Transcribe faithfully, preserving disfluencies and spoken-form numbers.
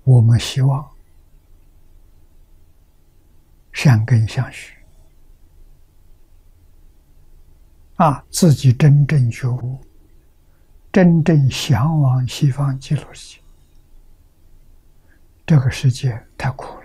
我们希望善根相续，啊，自己真正觉悟，真正向往西方极乐世界。这个世界太苦